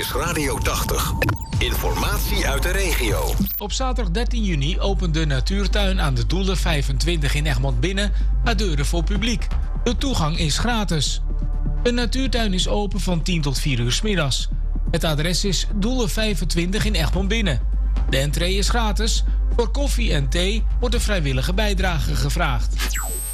NOS Radio 80. Informatie uit de regio. Op zaterdag 13 juni opent de natuurtuin aan de Doelen 25 in Egmond Binnen haar deuren voor publiek. De toegang is gratis. De natuurtuin is open van 10 tot 4 uur 's middags. Het adres is Doelen 25 in Egmond Binnen. De entree is gratis. Voor koffie en thee wordt een vrijwillige bijdrage gevraagd.